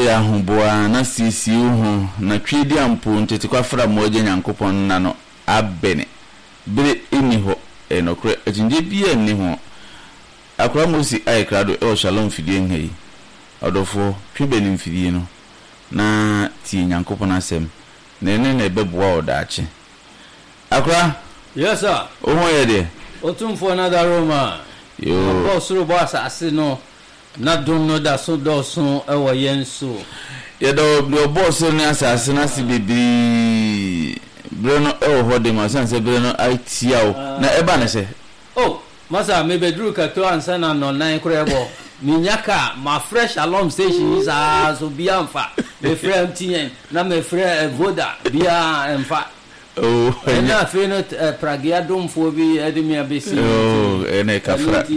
ya huboa na sisi uhu na twidi ampu ntete kwa fra moje Nyankopon na no abene bere eni ho enokre ajinde bia eni ho akra mosi ai krado e shalom fidie nhei odofo twebe ni mfidie no na ti Nyankopon asem na ene na ebeboa odache akra. Yes sir. Oho ye de otumfo na daroma yo boss ro boss asino na dum no da so do so e wo yenso ye do boss ni asase na si bibiri breno e wo hode ma sanse breno aitiao na eba na se oh masa me bedru ka to ansa na no nan krebo minyaka ma fresh alarm station is so biamfa me frem tien na me frem voda bia emfa. Oh, ena feno pragia dum fobi edemi abesi. Oh, ene kafra.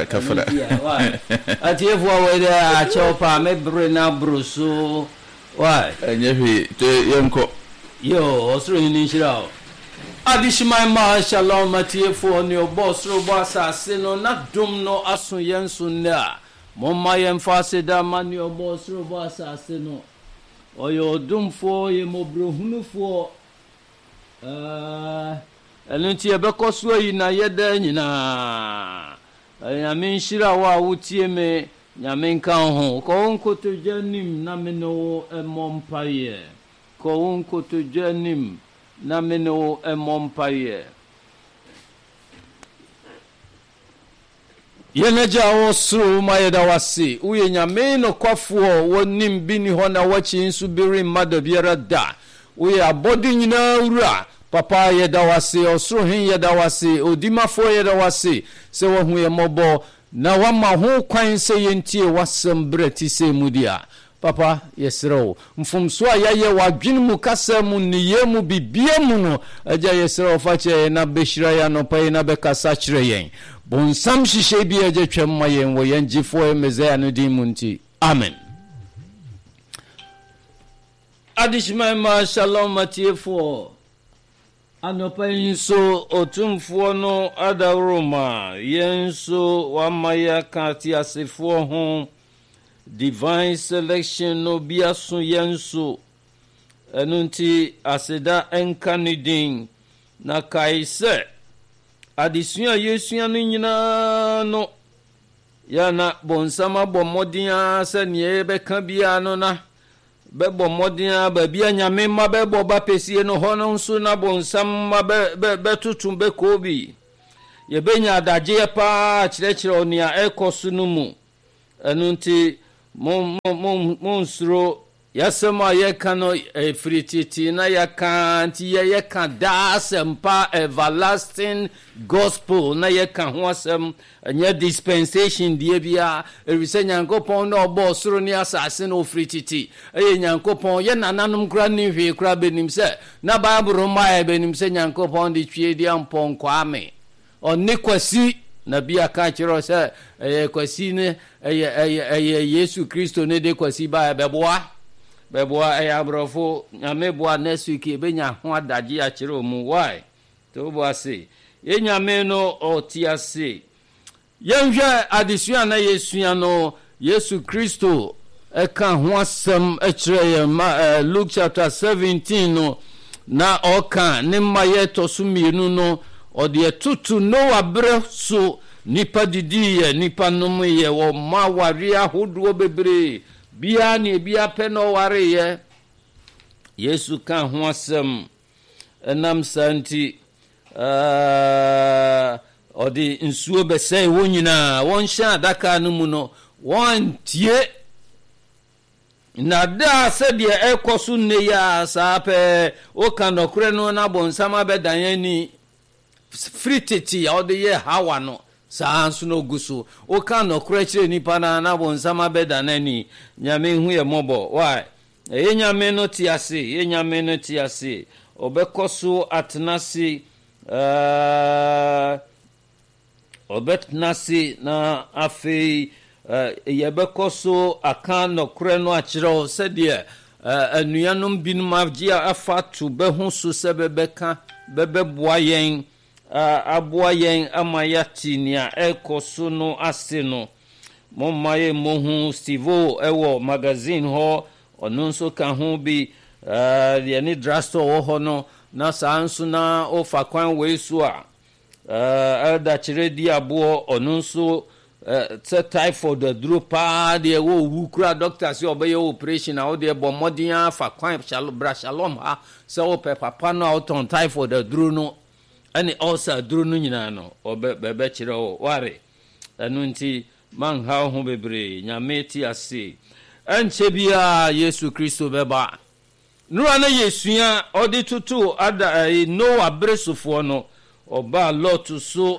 Ati evo wede a chopa me brena bruso. Why? Enyefi te yenko. Yo, osro ni shirao. Adishima ma shalom ati efo ni obosro bossa sino na dum no asun yensu na. Momma yemfa seda mani obosro bossa sino. Oyo dum fo ye mobrohunu fo. Elunti ebekoso yi na yeda nyina nyame nshira wa wutie me nyame nka ho ko nkoto janim na me no emompaye ko nkoto janim na me no emompaye yeneja osuru mayeda wasi uye nyame no kwafuo wonim bini ho na wachi nsu biri mado biara da uye abodi nyina ura papa yeda wase osoro hin yeda wase odimafo yeda wase se wo hu ye mobo na wama ho kwan se yentie wasam breti se mudia papa yesero mfumso ayaye wadwin mu kasa mu niye mu bibie mu no aja yesero fache na beshira ya no pai na bekasa kire yen bonsam hihye bi aja twem ma yen wo yen gifo emezaya no di munti amen. Adishma ma shalom matiefo anopa yinso otumfo no adaroma yenso wamaya kati asefo ho divine selection no biaso yenso enunti aseda enkanidin na kaise adisua yesua no nyina no ya na bonsama bomodia se ne beka bia no na bebo modina babia nyame ma bebo ba pesie no hono nso na bonsam ma be tutum be kobi ye benya adaje pa kirekire onia ekosu no mu enunti monsro yasema yekano frititi na yakanti yekan dasempa everlasting gospel na yekan ho asem anya dispensation die bia erise Nyankopon na obosoro ni asase na frititi Nyankopon ye nananom kra ni hwe kra benim se na Bible ma benim se Nyankopon di twie di ampon kwame oni kwasi na bia ka kiro se kwasi ne Yesu Kristo ne de kwasi ba beboa abrofo nyame boa next week benya ho adaje a kire mu why to boa se ye nyame no otiase yenhwe adesua na yesua no Yesu Kristo eka ho asem a kire ye Luke chapter 17 no na oka ne maye to so mienu no ode tutu no abre so nipa didiye nipa nomu ye wo mawari ahodo bebre bia ni bia peno ware ye Yesu kan ho asem enam santi odi nsuo besai wonyina won hya adaka no mu no won tie na da se de ekoso ne ya sape o kan okure no na bonsama bedan ni frititi odi ye hawa no sansu no guso o kan okure kire nipa na bonsama bedan ni nyame hu ye mobo why ye nyame no ti ase obekoso atnasi obetnasi na afi yebekoso akan no kure no akire se de anuanom binum agia afatu behu so se bebeka bebeboa yen aboa yen amayati nia ekoso no ase no mommaye mohu Stivo ewo magazine ho ɔno nso ka ho bi deɛ ne drugstore wɔ hɔ no na saa nso na ofa kwan wei so a elda kyerɛ di aboɔ ɔno nso sɛ typhoid aduro paa deɛ wɔwu kura doctor sɛ ɔbɛyɛ operation a wɔde bɔ mmɔden afa kwan bra shalom ha sɛ wɔpɛ papa no a wɔtɔn typhoid aduro no ɛne ulcer aduro no nyinaa no ɔbɛkyerɛ wo ware ɛno nti manha ho bebree nyame ti ase ɛnkyɛ biara yesu kristo bɛba nura na yesua ɔde tutu ada Noah beresofoɔ no ɔba lot so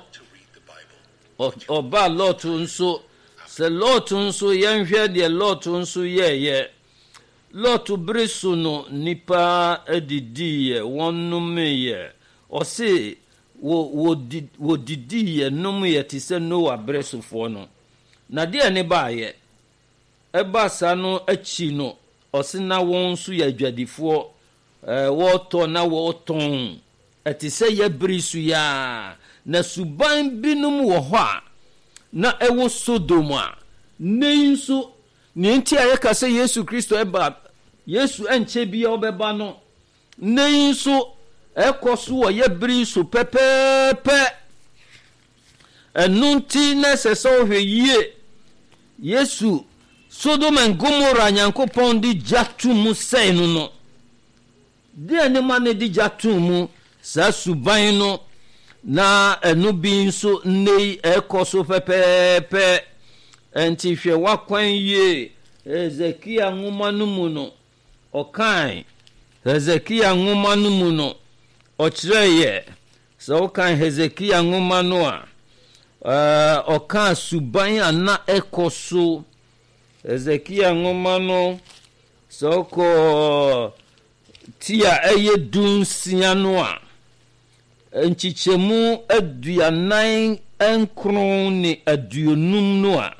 ɔba lot nso sɛ lot nso yɛnhwɛ deɛ lot nso yɛyɛ lot bereso no nipa adidiyɛ wɔnomeyɛ ɔse wɔdidiyɛ nomyɛ te sɛ Noah beresofoɔ no na deɛ ne baayɛ ɛba saa no akyi no ɔse na wɔn nso yɛ adwadifoɔ wɔtɔ na wɔtɔn ɛte sɛ yɛbere so ya na suban binom wɔ hɔ a na ɛwɔ Sodom a ne nso ne nti a yɛka sɛ Yesu Kristo ɛba Yesu ɛnkyɛ bia ɔbɛba no ne nso ɛkɔ so wɔ yɛbere so pɛpɛɛpɛ ɛno nti na ɛsɛ sɛ ɔhwɛ yie Yesu Sodom and Gomorrah nyankopɔn di jatu mu sɛn no deɛ ne ma ne di jatu mu saa suban no na ɛno bi nso nei ɛkɔ so pɛpɛɛpɛ ɛnti hwɛ wakwan yie Hezekia nwoma no mu no ɔkan Hezekia nwoma no mu no ɔkyerɛyɛ sɛ ɔkan Hezekia nwoma no a ɔka suban a na ɛkɔ so Hezekia nwoma no sɛ ɔkɔ ti a ɛyɛ dunsia no a nkyikyɛmu aduanan nkron ne aduonum no a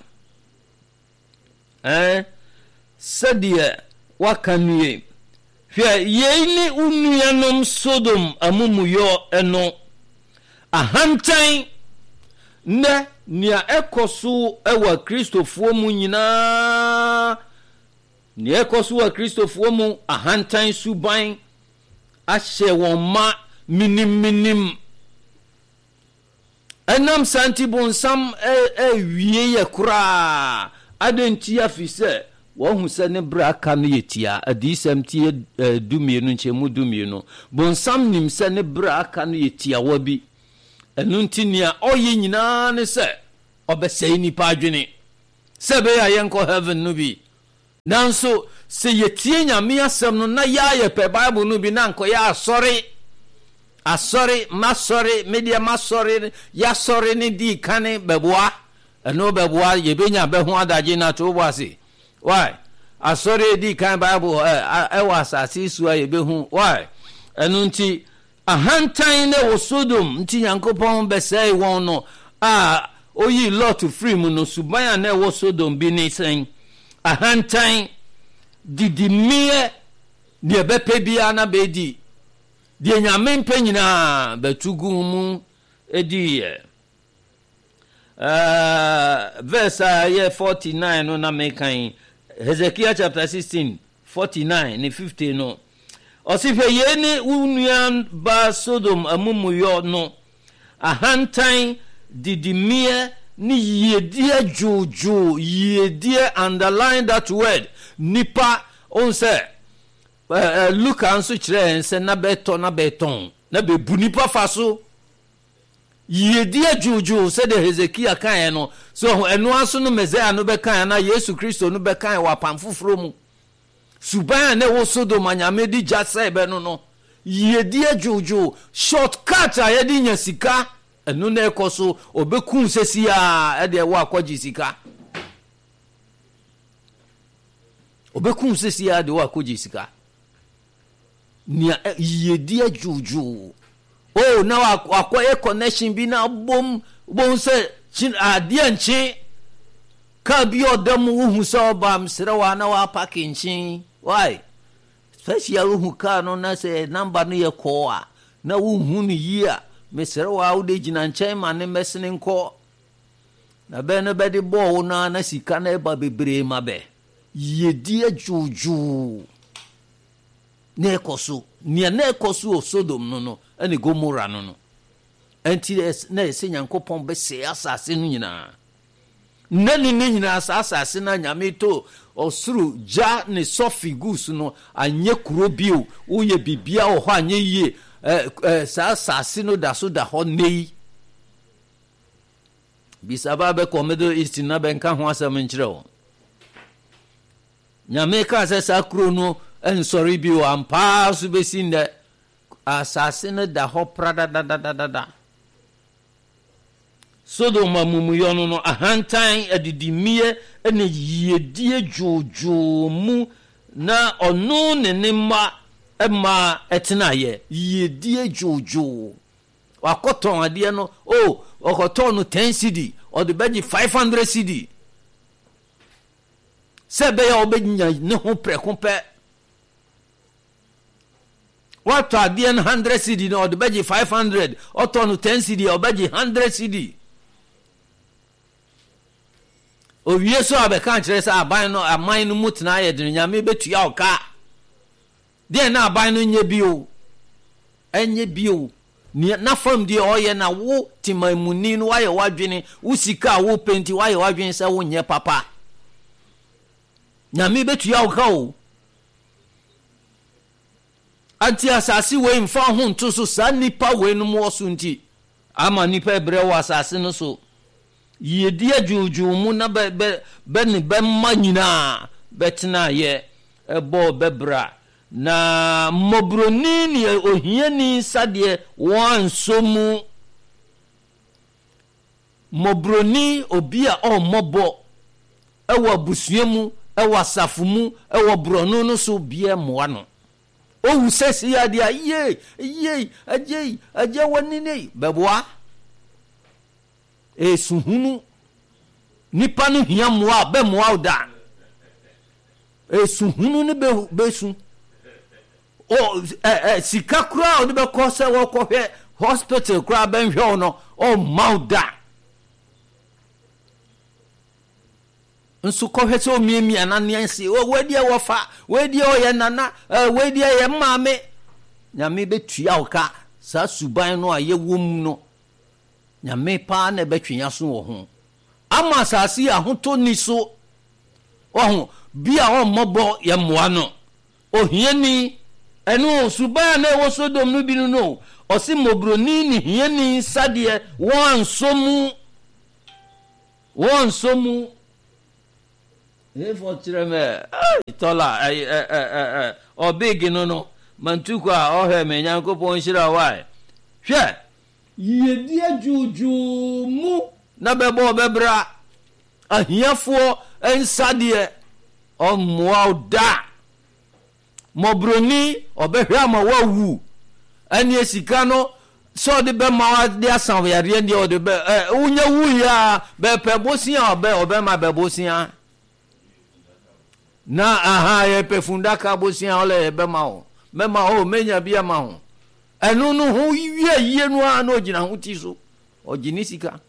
sɛdeɛ waka nue hwɛ yei ne unuanom Sodom amumuyɔ ɛno ahantan nɛ nea ɛkɔ so ɛwɔ kristofoɔ mu nyinaa nea ɛkɔ so wɔ kristofoɔ mu ahantan suban ahyɛ wɔn ma minim ɛnam santi bonsam ɛwie yɛ koraa adenti afi sɛ wɔn hu sɛ ne bra aka no yɛ tia adisɛm tie dumienu nkyɛmu dumienu bonsam nim sɛ ne bra aka no yɛ tia wa bi ɛno nti nea ɔyɛ nyinaa ne sɛ ɔbɛsɛe nipa adwene sɛ bɛyɛ a yɛnkɔ heaven no bi nanso sɛ yɛtie nyame asɛm no na yɛayɛ pɛ bible no bi na nkɔyɛ masɔre media masɔre yɛasɔre ne di kane bɛboa ɛno bɛboa yɛbɛnya bɛho adagye na to bo ase why asɔre di kan bible ɛwɔ asase so a yɛbɛhu why ɛno nti ahantan ne wɔ Sodom nti nyankopɔn bɛsɛe wɔn no a oyi Lot free mu no suban a na wɔ Sodom bi ne sɛn ahantan didimie deɛ bɛpɛ biara na bɛdi deɛ nyame mpɛ nyinaa bɛtugu mu ɛdiyɛ verse a yɛ 49 no na mekan Hezekiah chapter 16 49 ne 50 no ɔsifɛ yɛ ne unuan ba Sodom amumuyɔ no ahantan didimie ni yedie jojo yedie underline that word nipa on sɛ Luka nso kyerɛ sɛ na bɛtɔ na bɛtɔn na bɛbu nipa fa so yedie jojo sɛ de Hezekiah kan no so ɛno aso no Mesaia no bɛkan na Yesu Kristo no bɛkan wɔ apam foforo mu suban a ne wo Sodom anyame di jasa ebe no yedie jojo shortcut a yedi nya sika enu na ekoso obekun sesi a ede wo akwaji sika obekun sesi a de wo akwaji sika nia yedie jojo oh na akwaye connection bi na bom se adie nchi ka bi odam uhu so ba msere wa na wa parking why special uhu ka no na se number no ye ko a na uhu ni yia mesere wa ude gina nchen ma ne mesene nko na be no be de bo na sika na eba bebre ma be yedi ajuju na ekoso nia na ekoso Sodom no ene Gomora no enti na ese Nyankopɔn be se asase no nyina nani ne nyina asase na Nyame to osuru ja ne sofi gus no anye kuro bio uye bibia wo ho anye yie sa asase no da so da ho nei bisaba be komedo istina be nka ho asam nkyere wo Nyame ka se sa kuro no ensori bio ampa so be sinde asase no da ho prada da Sodom amumuyo no ahantan adidimie ene yedie jojo mu na ono ne ma ema etenaye yedie jojo wakoton ade no okoton no 10 cedi o de beji 500 cedi sebe ya obenya ne ho prekompe what ade no 100 cedi no o de beji 500 oton no 10 cedi o beji 100 cedi owie so abeka kire sa aban no aman no mutena ye de Nyame betua oka de na aban no nye bio enye bio ni na fam de oye na wo timamuni no waye wadwene wo sika wo penti waye wadwene sa wo nye papa Nyame betua oka o anti asase we mfa ho nto so sa nipa we no mo so nti ama nipa ebre wo asase no so yedi ajuju mu na be ne be manyina betena ye ebo bebra na mobroni ni ohiani sade wansomu mobroni obi a o mobo ewo busuemu ewo asafumu ewo brono no so bie moa no owu sesi ya dia ye aje wani nei beboa esuhunu nipa no hia moa be moa oda esuhunu ne besu o sika kura oni be ko se wo ko hwe hospital kura ben hwe no o mauda nso ko hwe se o miemi ananiansi o wedi wo fa wedi o ye nana wedi ye maame Nyame betua oka sa suban no aye wom no Nyame pa na betwenya so wo ho ama asase ahoto ni so wo bia o mobo ye moa no ohiani enu suban na wo Sodom no bi no osi mobroni ni hiani sade wonsomu for chireme itola obigi no mantuko a ohe me Nyankopon hira wai hwe yedi ajuju mu na bebo bebra ahiafo ensade omoa da mobroni obehwe ama wawu ani esika no so de be ma de asan yare de o de be unya wu ya be pebosia obe ma bebosia na aha ye pefunda ka bosia ole be ma o mema o menya bia ma ho enu no ho yie no a no gina ho ti so ogini sika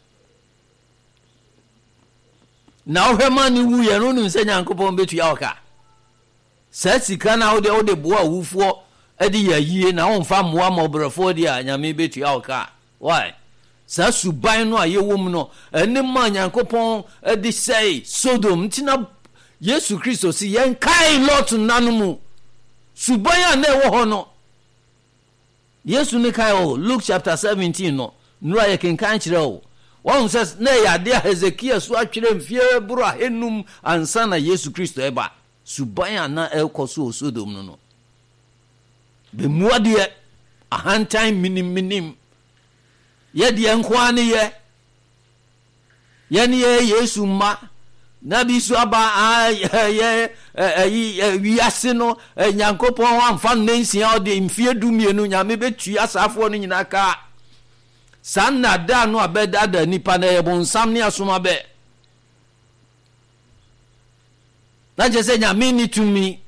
na ohema ni wu ye no nse Nyankopon betua oka sa sika na o de boa wufuo edi ya yie na o mfa moa mobrofo de a Nyame betua oka why sa suban no ayewom no eni ma Nyankopon edi sei Sodom tina Yesu Kristo si yen kai lot nanumu subaya na ewo ho no Yesu ne kai o Luke chapter 17 no nura ye kenkan kire o won says na ya de Hezekiah so atwere mfie buru ahenum ansa na Yesu Kristo eba subaya na ekoso Sodom no be muade ahantan minim ye de nkwane ye ne Yesu ma na bisu aba wiase no Nyankopon amfa nensia o de mfie dumienu Nyame betua asafo no nyina ka sanna da no abeda da nipa na yebonsam ne asoma be na je se Nyame ni tumi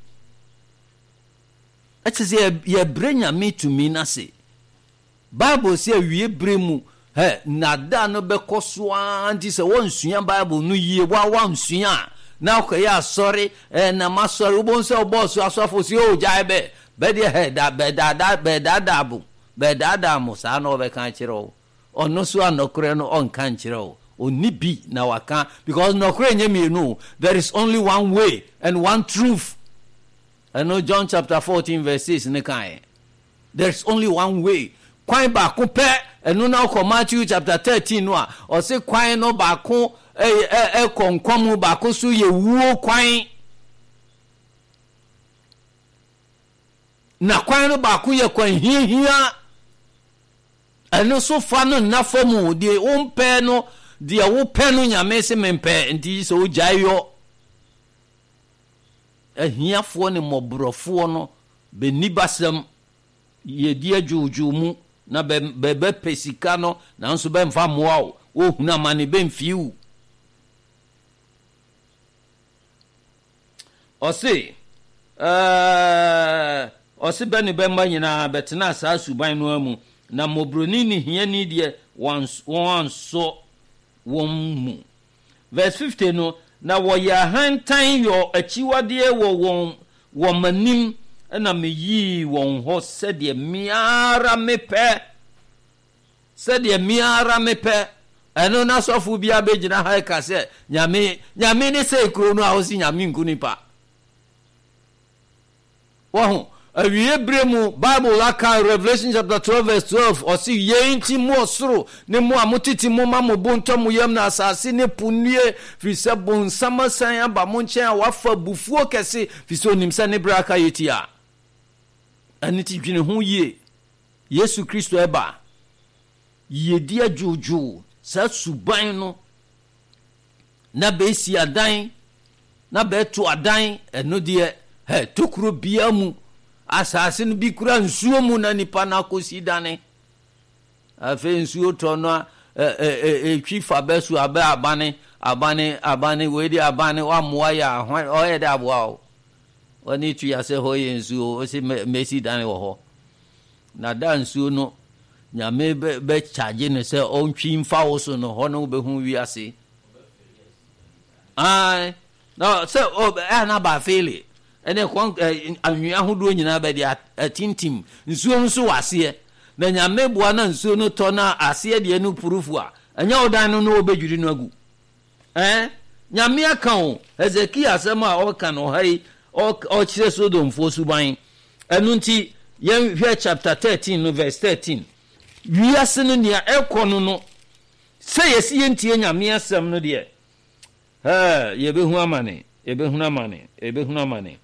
atse ye bre Nyame tumi na se Bible se wie bre mu na da no be koso anti se wonsua Bible no yie wa nsua na ko ya sorry na ma sorry ubon se boss asofo si o jai be de he da be da bu be da mo sa na obe kan kire o ono so anokre no on kan kire o oni bi na waka because nokre nyemienu there is only one way and one truth. I know John chapter 14 verse 6 ne kan there's only one way kwan ba ko pe enu na ko Matthew chapter 13 no a o se kwan no ba ko konkom ba ko so ye wuo kwan na kwan no ba ko ye kwan hia enu so fa no na fomu de ompe no de wo pe no nyame se mempe nti so jayo ahiafo ne mobrofo no benibasem ye di ajuju mu na be pesika no na nso be mfa moa o huna mane be mfiu ose be ne be mba nyina betena sa suban no amu na mobroni ni hia ni de wanso mu. Verse 50 no na wo ya hantan yo achiwade wo manim na meyi won ho sede miara mepe eno na sofu bia begina ha ka se nyame ne se kuro no a ho si nyame nkunipa wo awie bremu Bible aka Revelation chapter 12 verse 12 o si yenti mo soro ne mo amotiti mo ma mo bonto mo yam na asase ne punie fi se bon samasan aba mo nchen a wafa bufuo kese fi so nimsa ne braka yetia aniti dwene ho ye Yesu Kristo eba yedi ajojo sa suban no na be si adan na be to adan eno de tokuro bia mu asase no bi kura nsuo mu na nipa na kosi dane afi nsuo to no twi fa besu abane we di abane wa moa ya o ye da boa o oni tu ya se ho ye nsuo o se mesi dane wo ho na da nsuo no nyame be charge ne se on twi mfa wo so no ho no be hu wi ase ai no se o na ba fele ene kon anwia hodo nyina be dia atintim nsuo nso wase na nyame boa na nsuo no to na ase de no purufu a anya odan no obedwiri no agu nyame aka o Hezekiah asema o ka no hai o kire Sodom fo suban enu nti yen hwe chapter 13 no verse 13 wiase no nia ekono no se yesi yentie nyame asem no de ye behu amane